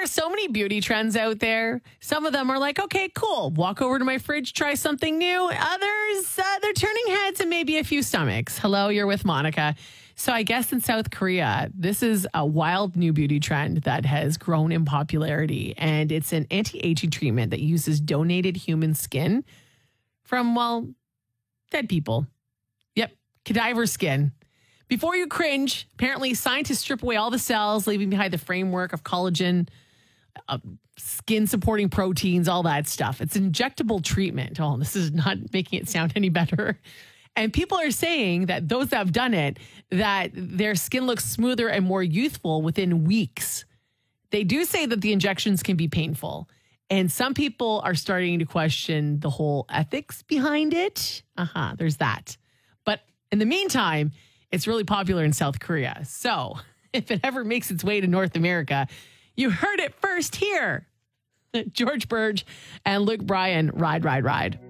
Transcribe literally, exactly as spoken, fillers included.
are so many beauty trends out there. Some of them are like, okay, cool. Walk over to my fridge, try something new. Others, uh, they're turning heads and maybe a few stomachs. Hello, you're with Monica. So I guess in South Korea, this is a wild new beauty trend that has grown in popularity. And it's an anti-aging treatment that uses donated human skin from, well, dead people. Yep, cadaver skin. Before you cringe, apparently scientists strip away all the cells, leaving behind the framework of collagen, uh, skin-supporting proteins, all that stuff. It's an injectable treatment. Oh, this is not making it sound any better. And people are saying that those that have done it, that their skin looks smoother and more youthful within weeks. They do say that the injections can be painful. And some people are starting to question the whole ethics behind it. Uh-huh, there's that. But in the meantime, it's really popular in South Korea. So if it ever makes its way to North America, you heard it first here. George Burge and Luke Bryan, Ride, Ride, Ride.